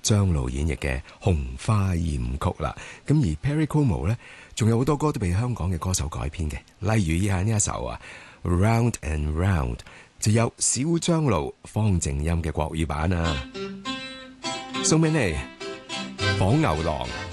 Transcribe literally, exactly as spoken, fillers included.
張露演繹嘅《紅花艷曲》啦。咁而 Perry Como 咧，仲有好多歌都被香港嘅歌手改編嘅，例如以下呢一首啊《Round and Round》，就有小張露、方靜音嘅國語版啊。送俾你，火牛郎。